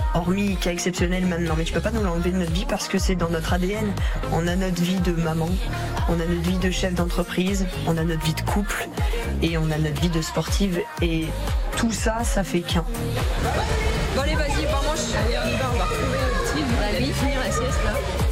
hormis cas exceptionnel maintenant, mais tu peux pas nous l'enlever de notre vie parce que c'est dans notre ADN. On a notre vie de maman, on a notre vie de chef d'entreprise, on a notre vie de couple et on a notre vie de sportive et tout ça, ça fait qu'un. Bon allez, vas-y, on mange. Allez, on y va, on va retrouver le petit, on va aller finir la sieste là.